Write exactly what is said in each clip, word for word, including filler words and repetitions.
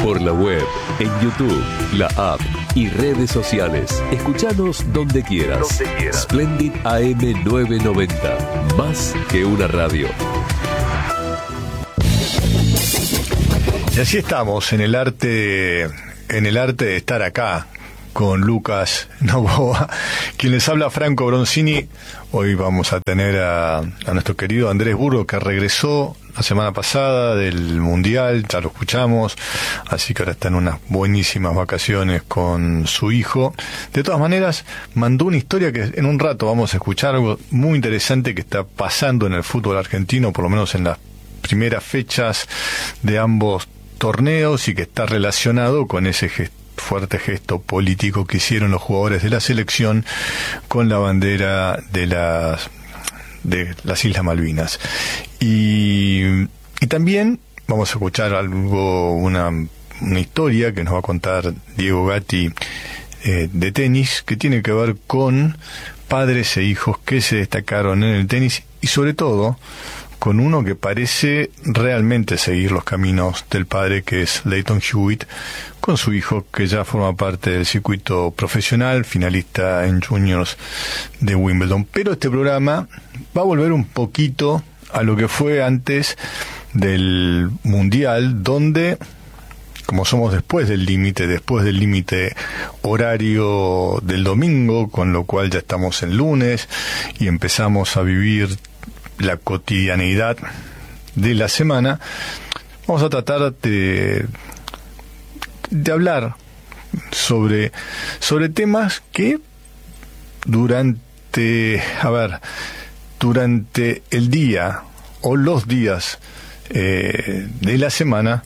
Por la web, en YouTube, la app y redes sociales. Escuchanos donde quieras. Donde quieras. Splendid A M novecientos noventa. Más que una radio. Y así estamos en el arte, en el arte de estar acá con Lucas Novoa, quien les habla, Franco Bronzini. Hoy vamos a tener a, a nuestro querido Andrés Burgo, que regresó la semana pasada del Mundial, ya lo escuchamos, así que ahora está en unas buenísimas vacaciones con su hijo. De todas maneras, mandó una historia que en un rato vamos a escuchar, algo muy interesante que está pasando en el fútbol argentino, por lo menos en las primeras fechas de ambos torneos, y que está relacionado con ese gesto, fuerte gesto político que hicieron los jugadores de la selección con la bandera de las de las Islas Malvinas. Y, y también vamos a escuchar algo, una, una historia que nos va a contar Diego Gatti eh, de tenis, que tiene que ver con padres e hijos que se destacaron en el tenis, y sobre todo con uno que parece realmente seguir los caminos del padre, que es Lleyton Hewitt, con su hijo, que ya forma parte del circuito profesional, finalista en juniors de Wimbledon. Pero este programa va a volver un poquito a lo que fue antes del Mundial, donde, como somos después del límite, después del límite horario del domingo, con lo cual ya estamos en lunes y empezamos a vivir la cotidianeidad de la semana, vamos a tratar de, de hablar sobre, sobre temas que durante, a ver, durante el día o los días eh, de la semana,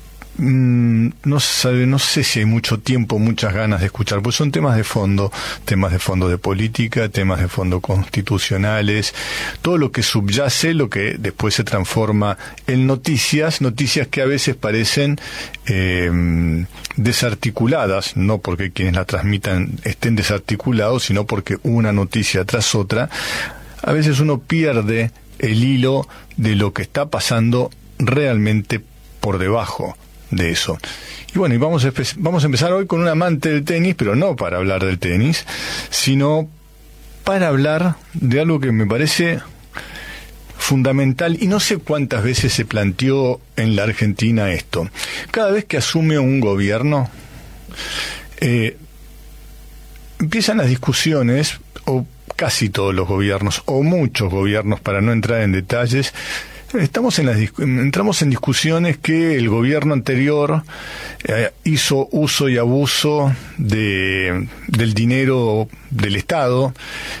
no sabe, no sé si hay mucho tiempo, muchas ganas de escuchar, pues son temas de fondo, temas de fondo de política, temas de fondo constitucionales, todo lo que subyace, lo que después se transforma en noticias, noticias que a veces parecen eh, desarticuladas, no porque quienes la transmitan estén desarticulados, sino porque una noticia tras otra, a veces uno pierde el hilo de lo que está pasando realmente por debajo de eso. Y bueno, y vamos a, vamos a empezar hoy con un amante del tenis, pero no para hablar del tenis, sino para hablar de algo que me parece fundamental, y no sé cuántas veces se planteó en la Argentina esto. Cada vez que asume un gobierno, eh, empiezan las discusiones, o casi todos los gobiernos, o muchos gobiernos, para no entrar en detalles, Estamos en las, entramos en discusiones que el gobierno anterior eh, hizo uso y abuso de, del dinero del Estado.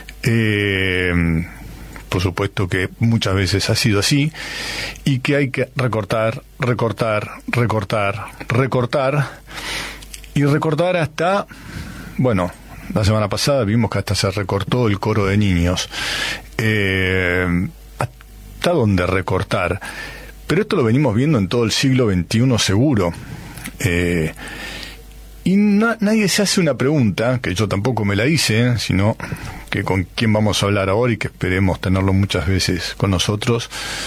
Eh, por supuesto que muchas veces ha sido así, y que hay que recortar, recortar, recortar, recortar, y recortar hasta, bueno, la semana pasada vimos que hasta se recortó el coro de niños. Eh, hasta dónde recortar, pero esto lo venimos viendo en todo el siglo veintiuno seguro, eh, y na- nadie se hace una pregunta, que yo tampoco me la hice, sino que con quién vamos a hablar ahora, y que esperemos tenerlo muchas veces con nosotros,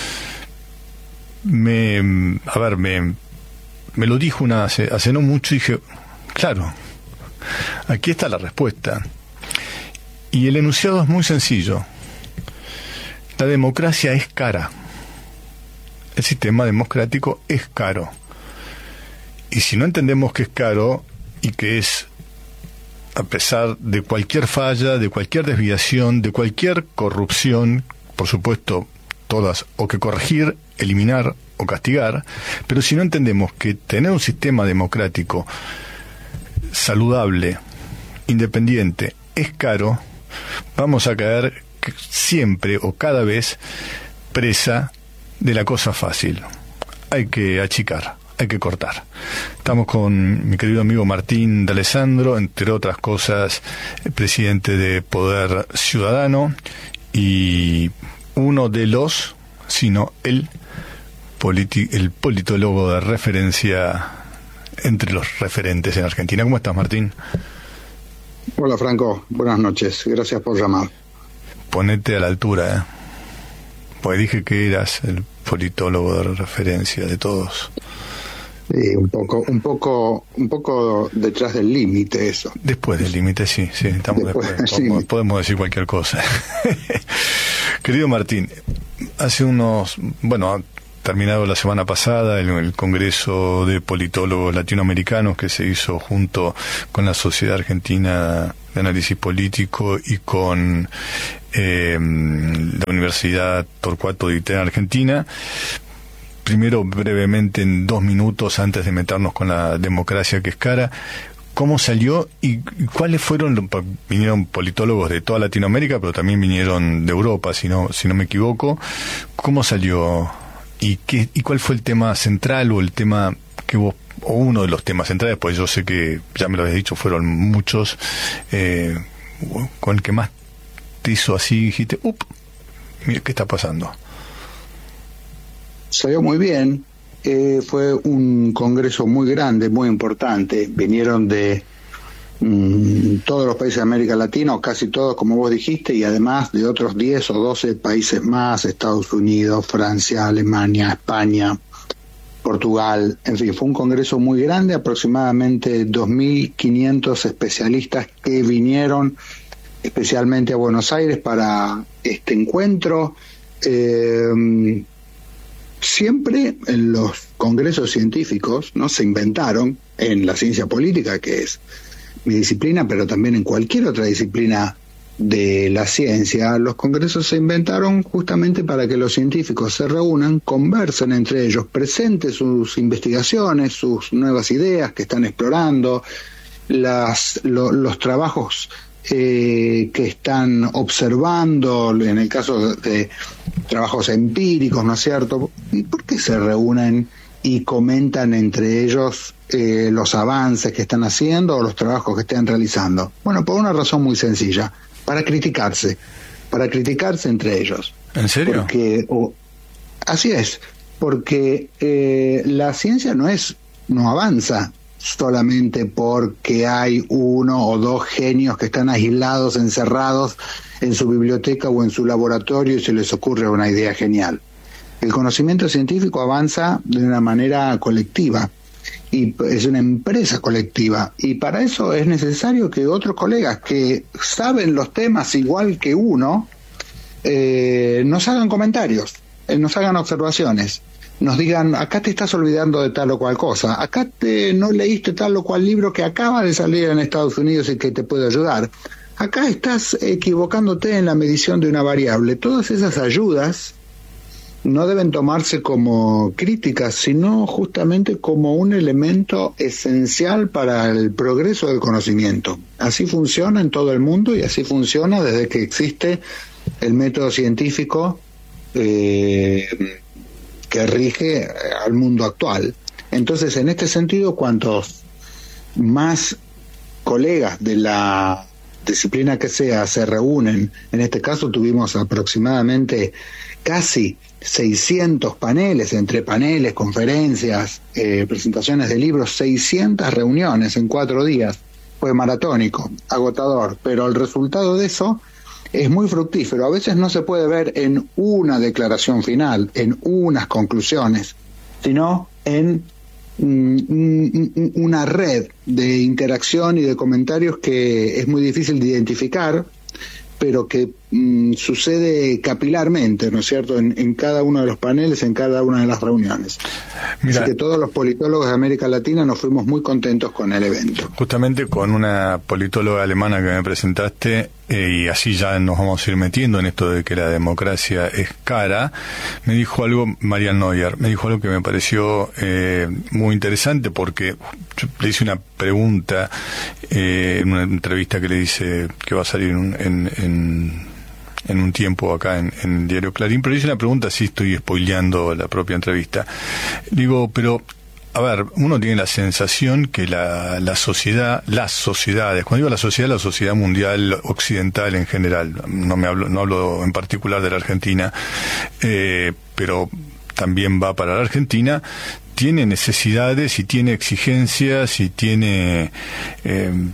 me, a ver, me, me lo dijo una hace, hace no mucho, y dije, claro, aquí está la respuesta, y el enunciado es muy sencillo. La democracia es cara. El sistema democrático es caro. Y si no entendemos que es caro, y que es, a pesar de cualquier falla, de cualquier desviación, de cualquier corrupción, por supuesto, todas, o que corregir, eliminar o castigar, pero si no entendemos que tener un sistema democrático saludable, independiente, es caro, vamos a caer siempre o cada vez presa de la cosa fácil. Hay que achicar, hay que cortar. Estamos con mi querido amigo Martín D'Alessandro, entre otras cosas, el presidente de Poder Ciudadano, y uno de los, sino el, politi- el politólogo de referencia entre los referentes en Argentina. ¿Cómo estás, Martín? Hola, Franco. Buenas noches. Gracias por llamar. Ponete a la altura, ¿eh? Pues dije que eras el politólogo de referencia de todos. Sí, un poco, un poco, un poco detrás del límite eso. Después del límite, sí, sí, estamos después. después. Podemos, podemos decir cualquier cosa. Querido Martín, hace unos, bueno, terminado la semana pasada el, el Congreso de Politólogos Latinoamericanos que se hizo junto con la Sociedad Argentina de Análisis Político y con eh, la Universidad Torcuato Di Tella en Argentina. Primero, brevemente, en dos minutos, antes de meternos con la democracia que es cara, ¿cómo salió y cuáles fueron? Vinieron politólogos de toda Latinoamérica, pero también vinieron de Europa, si no, si no me equivoco. ¿Cómo salió? ¿Y qué, y cuál fue el tema central o el tema que vos, o uno de los temas centrales? Pues yo sé que, ya me lo habías dicho, fueron muchos, eh, con el que más te hizo así, dijiste, up, mira, ¿qué está pasando? Salió muy bien, eh, fue un congreso muy grande, muy importante, vinieron de mmm, todos los países de América Latina, o casi todos, como vos dijiste, y además de otros diez o doce países más, Estados Unidos, Francia, Alemania, España, Portugal, en fin, fue un congreso muy grande, aproximadamente dos mil quinientos especialistas que vinieron especialmente a Buenos Aires para este encuentro. Eh, Siempre en los congresos científicos, ¿no?, se inventaron, en la ciencia política, que es mi disciplina, pero también en cualquier otra disciplina de la ciencia, los congresos se inventaron justamente para que los científicos se reúnan, conversen entre ellos, presenten sus investigaciones, sus nuevas ideas que están explorando, las, lo, los trabajos Eh, que están observando, en el caso de trabajos empíricos, ¿no es cierto? ¿Y por qué se reúnen y comentan entre ellos eh, los avances que están haciendo o los trabajos que están realizando? Bueno, por una razón muy sencilla, para criticarse, para criticarse entre ellos. ¿En serio? Porque, oh, así es, porque eh, la ciencia no es, no avanza solamente porque hay uno o dos genios que están aislados, encerrados en su biblioteca o en su laboratorio y se les ocurre una idea genial. El conocimiento científico avanza de una manera colectiva y es una empresa colectiva, y para eso es necesario que otros colegas que saben los temas igual que uno eh, nos hagan comentarios, eh, nos hagan observaciones, nos digan, acá te estás olvidando de tal o cual cosa, acá te, no leíste tal o cual libro que acaba de salir en Estados Unidos y que te puede ayudar, acá estás equivocándote en la medición de una variable. Todas esas ayudas no deben tomarse como críticas, sino justamente como un elemento esencial para el progreso del conocimiento. Así funciona en todo el mundo y así funciona desde que existe el método científico eh, que rige al mundo actual. Entonces, en este sentido, cuantos más colegas de la disciplina que sea se reúnen, en este caso tuvimos aproximadamente casi seiscientos paneles, entre paneles, conferencias, eh, presentaciones de libros, seiscientas reuniones en cuatro días. Fue maratónico, agotador, pero el resultado de eso es muy fructífero. A veces no se puede ver en una declaración final, en unas conclusiones, sino en mm, una red de interacción y de comentarios que es muy difícil de identificar, pero que mm, sucede capilarmente, ¿no es cierto?, en, en cada uno de los paneles, en cada una de las reuniones. Mira, así que todos los politólogos de América Latina nos fuimos muy contentos con el evento. Justamente con una politóloga alemana que me presentaste, eh, y así ya nos vamos a ir metiendo en esto de que la democracia es cara, me dijo algo, Marian Neuer, me dijo algo que me pareció eh, muy interesante, porque yo le hice una pregunta eh, en una entrevista que le hice, que va a salir en, en, en en un tiempo acá en, en el diario Clarín, pero hice una pregunta, sí estoy spoileando la propia entrevista. Digo, pero, a ver, uno tiene la sensación que la, la sociedad, las sociedades, cuando digo la sociedad, la sociedad mundial occidental en general, no me hablo, no hablo en particular de la Argentina, eh, pero también va para la Argentina, tiene necesidades y tiene exigencias y tiene... Eh,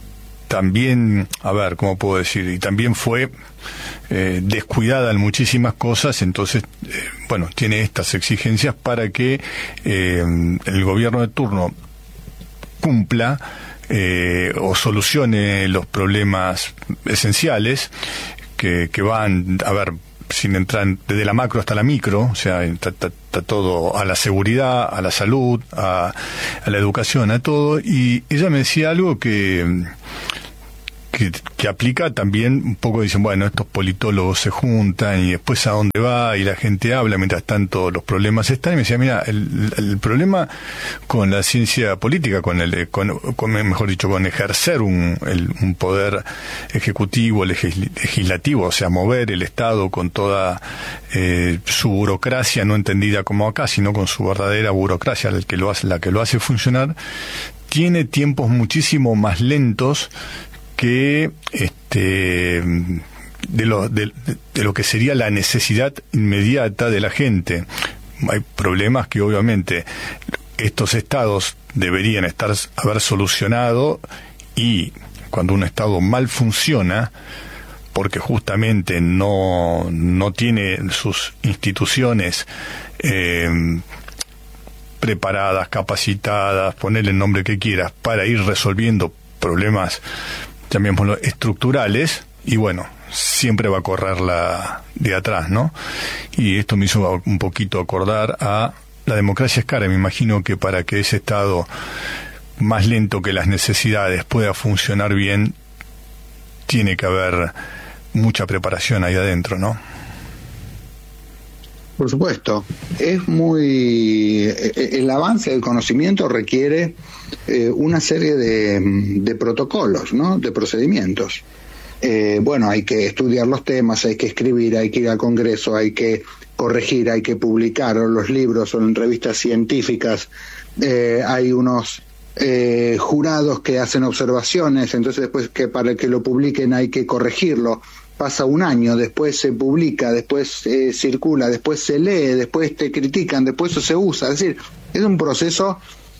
también, a ver, ¿cómo puedo decir? Y también fue eh, descuidada en muchísimas cosas, entonces, eh, bueno, tiene estas exigencias para que eh, el gobierno de turno cumpla eh, o solucione los problemas esenciales que, que van, a ver, sin entrar desde la macro hasta la micro, o sea, está, está, está todo a la seguridad, a la salud, a, a la educación, a todo. Y ella me decía algo que, que, que aplica también un poco, dicen, bueno, estos politólogos se juntan y después a dónde va y la gente habla, mientras tanto los problemas están. Y me decía, mira, el, el problema con la ciencia política, con el, con, con mejor dicho, con ejercer un, el, un poder ejecutivo, legislativo, o sea, mover el Estado con toda eh, su burocracia, no entendida como acá, sino con su verdadera burocracia, la que lo hace, la que lo hace funcionar, tiene tiempos muchísimo más lentos que este de lo de, de lo que sería la necesidad inmediata de la gente. Hay problemas que obviamente estos estados deberían estar haber solucionado, y cuando un estado mal funciona porque justamente no no tiene sus instituciones eh, preparadas, capacitadas, ponerle el nombre que quieras, para ir resolviendo problemas, llamémoslo, estructurales, y bueno, siempre va a correr la de atrás, ¿no? Y esto me hizo un poquito acordar a la democracia es cara. Me imagino que para que ese Estado más lento que las necesidades pueda funcionar bien, tiene que haber mucha preparación ahí adentro, ¿no? Por supuesto, es muy... El avance del conocimiento requiere eh, una serie de, de protocolos, ¿no? De procedimientos. Eh, bueno, hay que estudiar los temas, hay que escribir, hay que ir al Congreso, hay que corregir, hay que publicar los libros o en revistas científicas, eh, hay unos eh, jurados que hacen observaciones, entonces después que para que lo publiquen hay que corregirlo. Pasa un año, después se publica, después eh, circula, después se lee, después te critican, después eso se usa. Es decir, es un proceso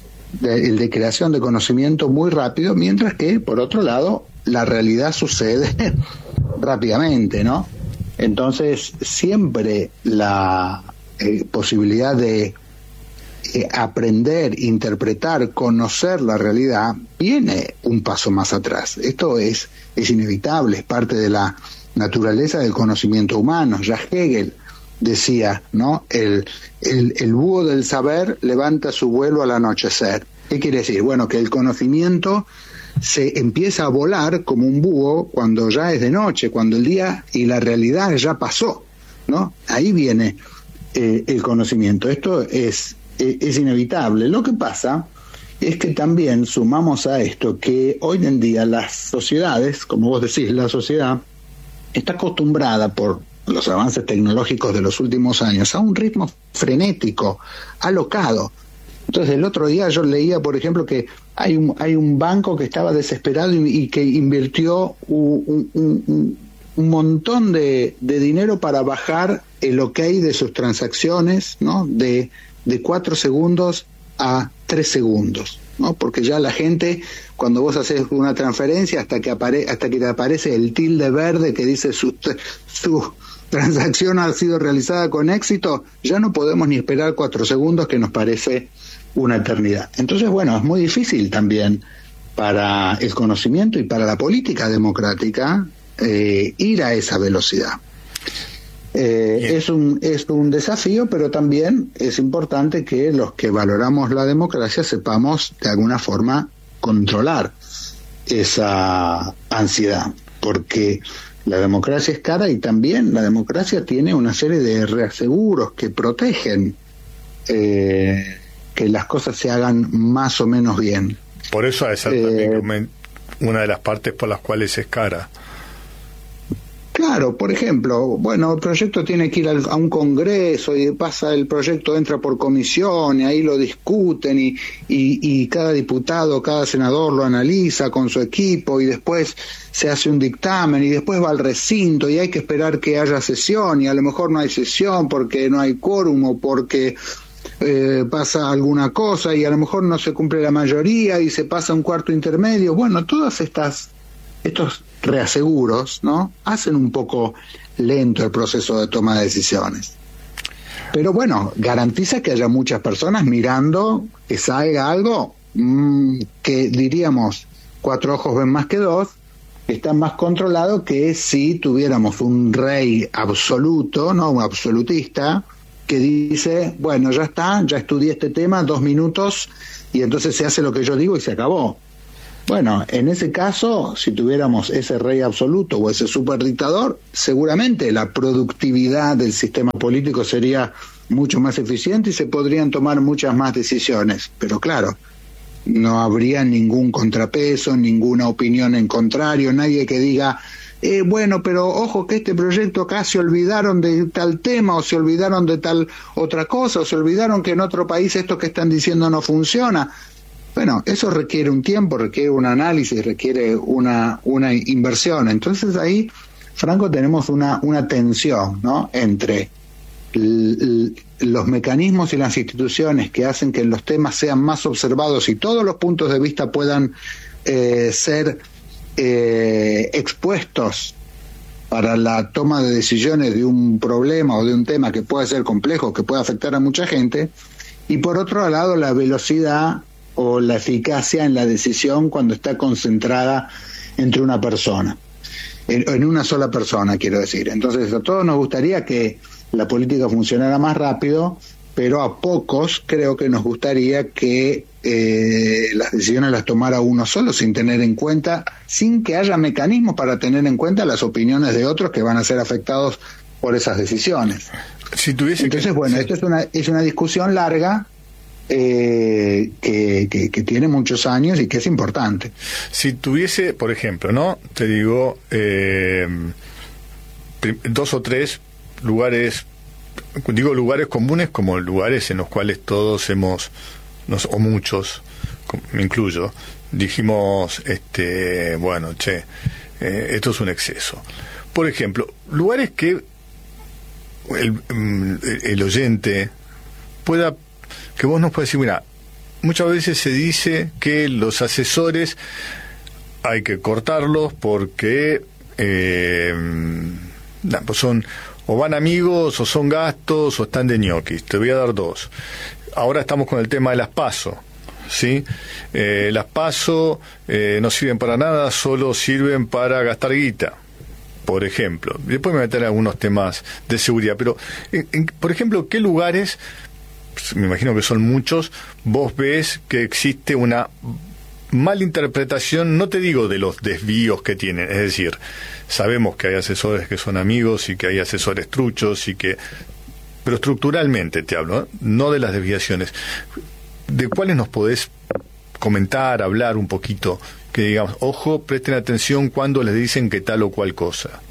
de, de creación de conocimiento muy rápido, mientras que, por otro lado, la realidad sucede rápidamente, ¿no? Entonces, siempre la eh, posibilidad de eh, aprender, interpretar, conocer la realidad, viene un paso más atrás. Esto es, es inevitable, es parte de la naturaleza del conocimiento humano. Ya Hegel decía, ¿no? El, el, el búho del saber levanta su vuelo al anochecer. ¿Qué quiere decir? Bueno, que el conocimiento se empieza a volar como un búho cuando ya es de noche, cuando el día y la realidad ya pasó, ¿no? Ahí viene eh, el conocimiento. Esto es, es, es inevitable. Lo que pasa es que también sumamos a esto que hoy en día las sociedades, como vos decís, la sociedad está acostumbrada por los avances tecnológicos de los últimos años a un ritmo frenético, alocado. Entonces el otro día yo leía, por ejemplo, que hay un, hay un banco que estaba desesperado y, y que invirtió un, un, un, un montón de, de dinero para bajar el OK de sus transacciones, ¿no? De, de cuatro segundos a tres segundos, ¿no? Porque ya la gente, cuando vos haces una transferencia, hasta que apare, hasta que te aparece el tilde verde que dice su, su transacción ha sido realizada con éxito, ya no podemos ni esperar cuatro segundos, que nos parece una eternidad. Entonces, bueno, es muy difícil también para el conocimiento y para la política democrática eh, ir a esa velocidad. Eh, es un es un desafío, pero también es importante que los que valoramos la democracia sepamos de alguna forma controlar esa ansiedad, porque la democracia es cara y también la democracia tiene una serie de reaseguros que protegen eh, que las cosas se hagan más o menos bien. Por eso es eh, también una de las partes por las cuales es cara. Claro, por ejemplo, bueno, el proyecto tiene que ir al, a un congreso y pasa, el proyecto entra por comisión y ahí lo discuten y, y, y cada diputado, cada senador lo analiza con su equipo y después se hace un dictamen y después va al recinto y hay que esperar que haya sesión y a lo mejor no hay sesión porque no hay quórum o porque eh, pasa alguna cosa y a lo mejor no se cumple la mayoría y se pasa un cuarto intermedio. Bueno, todas estas estos reaseguros, ¿no?, hacen un poco lento el proceso de toma de decisiones. Pero bueno, garantiza que haya muchas personas mirando, que salga algo mmm, que diríamos, cuatro ojos ven más que dos, que está más controlado que si tuviéramos un rey absoluto, ¿no?, un absolutista, que dice, bueno, ya está, ya estudié este tema, dos minutos, y entonces se hace lo que yo digo y se acabó. Bueno, en ese caso, si tuviéramos ese rey absoluto o ese superdictador, seguramente la productividad del sistema político sería mucho más eficiente y se podrían tomar muchas más decisiones. Pero claro, no habría ningún contrapeso, ninguna opinión en contrario, nadie que diga, eh, bueno, pero ojo que este proyecto acá se olvidaron de tal tema, o se olvidaron de tal otra cosa, o se olvidaron que en otro país esto que están diciendo no funciona. Bueno, eso requiere un tiempo, requiere un análisis, requiere una, una inversión. Entonces ahí, Franco, tenemos una, una tensión, ¿no?, entre l- l- los mecanismos y las instituciones que hacen que los temas sean más observados y todos los puntos de vista puedan eh, ser eh, expuestos para la toma de decisiones de un problema o de un tema que puede ser complejo, que puede afectar a mucha gente, y por otro lado la velocidad o la eficacia en la decisión cuando está concentrada entre una persona, en, en una sola persona, quiero decir. Entonces a todos nos gustaría que la política funcionara más rápido, pero a pocos creo que nos gustaría que eh, las decisiones las tomara uno solo, sin tener en cuenta, sin que haya mecanismos para tener en cuenta las opiniones de otros que van a ser afectados por esas decisiones. Si tuviese Entonces, que... bueno, esto es una, es una discusión larga, Eh, que, que, que tiene muchos años y que es importante. Si tuviese, por ejemplo, ¿no?, te digo, eh, dos o tres lugares, digo lugares comunes como lugares en los cuales todos hemos, nos, o muchos, me incluyo, dijimos, este, bueno, che, eh, esto es un exceso. Por ejemplo, lugares que el, el oyente pueda, que vos nos puedes decir, mira, muchas veces se dice que los asesores hay que cortarlos porque eh, pues son o van amigos o son gastos o están de ñoquis. Te voy a dar dos. Ahora estamos con el tema de las PASO, ¿sí? Eh, las PASO eh, no sirven para nada, solo sirven para gastar guita, por ejemplo. Después me meteré en algunos temas de seguridad, pero en, en, por ejemplo, ¿qué lugares, me imagino que son muchos, vos ves que existe una malinterpretación, no te digo de los desvíos que tienen, es decir, sabemos que hay asesores que son amigos y que hay asesores truchos y que, pero estructuralmente te hablo, ¿eh? No de las desviaciones. ¿De cuáles nos podés comentar, hablar un poquito? Que digamos, ojo, presten atención cuando les dicen que tal o cual cosa.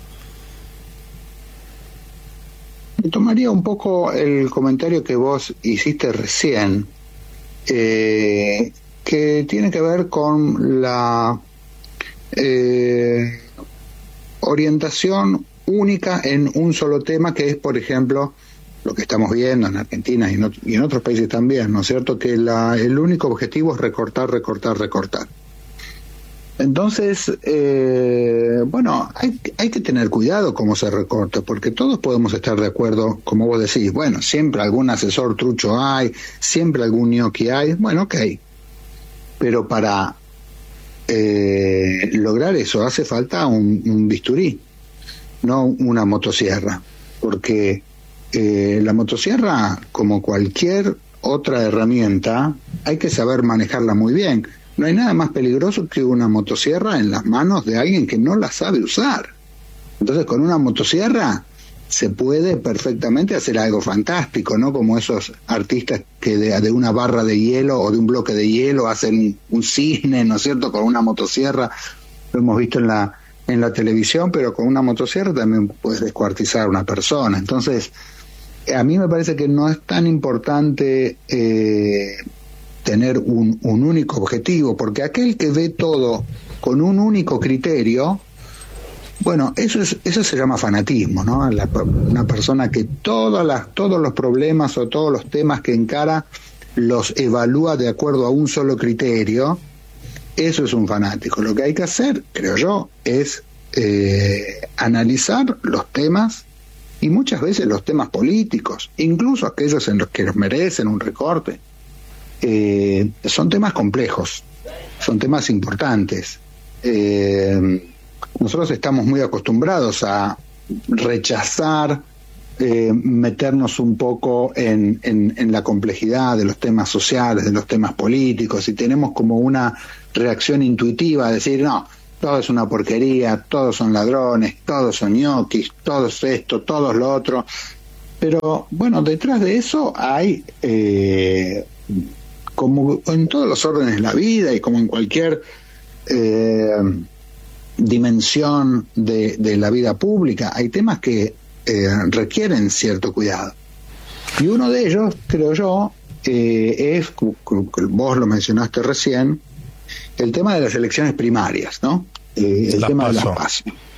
Tomaría un poco el comentario que vos hiciste recién, eh, que tiene que ver con la eh, orientación única en un solo tema, que es, por ejemplo, lo que estamos viendo en Argentina y en, y en otros países también, ¿no es cierto?, que la, el único objetivo es recortar, recortar, recortar. Entonces, eh, bueno, hay, hay que tener cuidado cómo se recorta, porque todos podemos estar de acuerdo, como vos decís, bueno, siempre algún asesor trucho hay, siempre algún ñoqui hay, bueno, ok, pero para eh, lograr eso hace falta un, un bisturí, no una motosierra, porque eh, la motosierra, como cualquier otra herramienta, hay que saber manejarla muy bien. No hay nada más peligroso que una motosierra en las manos de alguien que no la sabe usar. Entonces, con una motosierra se puede perfectamente hacer algo fantástico, ¿no? Como esos artistas que de, de una barra de hielo o de un bloque de hielo hacen un cisne, ¿no es cierto?, con una motosierra. Lo hemos visto en la en la televisión, pero con una motosierra también puedes descuartizar a una persona. Entonces, a mí me parece que no es tan importante eh, tener un, un único objetivo, porque aquel que ve todo con un único criterio, bueno, eso es eso se llama fanatismo, ¿no? La, una persona que todas las, todos los problemas o todos los temas que encara los evalúa de acuerdo a un solo criterio, Eso es un fanático. Lo que hay que hacer, creo yo, es eh, analizar los temas, y muchas veces los temas políticos, incluso aquellos en los que los merecen un recorte. Eh, son temas complejos, son temas importantes. Eh, nosotros estamos muy acostumbrados a rechazar, eh, meternos un poco en, en, en la complejidad de los temas sociales, de los temas políticos, y tenemos como una reacción intuitiva a decir, no, todo es una porquería, todos son ladrones, todos son ñoquis, todos esto, todos lo otro. Pero bueno, detrás de eso hay, eh, como en todos los órdenes de la vida y como en cualquier eh, dimensión de, de la vida pública, hay temas que eh, requieren cierto cuidado. Y uno de ellos, creo yo, eh, es, vos lo mencionaste recién, el tema de las elecciones primarias, ¿no? Eh, el las tema paso. de las PASO.